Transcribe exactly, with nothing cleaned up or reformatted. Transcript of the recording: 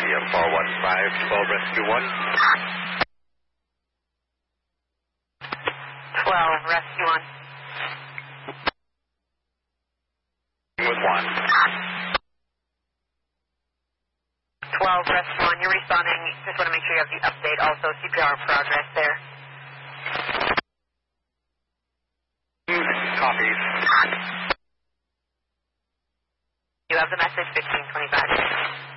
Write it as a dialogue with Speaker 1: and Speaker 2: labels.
Speaker 1: M four one five, twelve Rescue one.
Speaker 2: twelve Rescue one.
Speaker 1: With one.
Speaker 2: twelve Rescue one, you're responding. Just want to make sure you have the update. Also, C P R progress there.
Speaker 1: Copies.
Speaker 2: You have the message, fifteen twenty-five.